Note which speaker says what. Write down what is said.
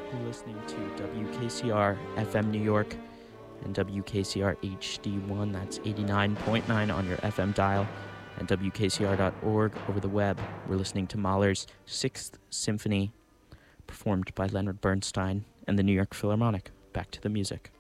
Speaker 1: You're listening to WKCR FM New York and WKCR HD1. That's 89.9 on your FM dial and WKCR.org over the web. We're listening to Mahler's Sixth Symphony, performed by Leonard Bernstein and the New York Philharmonic. Back to the music.